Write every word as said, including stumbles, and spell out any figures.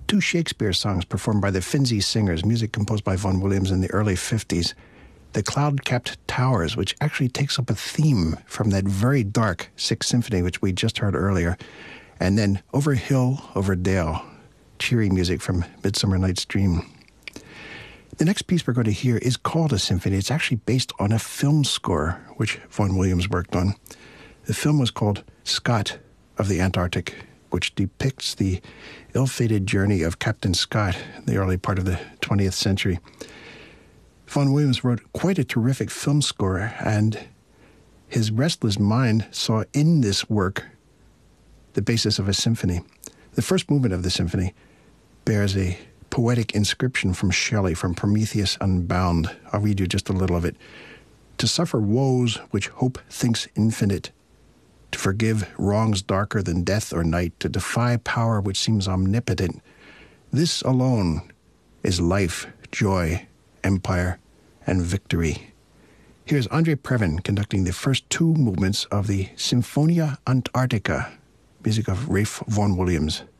two Shakespeare songs performed by the Finzi Singers, music composed by Vaughan Williams in the early fifties. The Cloud-Capped Towers, which actually takes up a theme from that very dark Sixth Symphony, which we just heard earlier. And then Over Hill, Over Dale, cheery music from Midsummer Night's Dream. The next piece we're going to hear is called a symphony. It's actually based on a film score, which Vaughan Williams worked on. The film was called Scott of the Antarctic, which depicts the ill-fated journey of Captain Scott in the early part of the twentieth century. Vaughan Williams wrote quite a terrific film score, and his restless mind saw in this work the basis of a symphony. The first movement of the symphony bears a poetic inscription from Shelley, from Prometheus Unbound. I'll read you just a little of it. To suffer woes which hope thinks infinite, to forgive wrongs darker than death or night, to defy power which seems omnipotent, this alone is life, joy, empire, and victory. Here's Andre Previn conducting the first two movements of the Symphonia Antarctica, music of Ralph Vaughan Williams.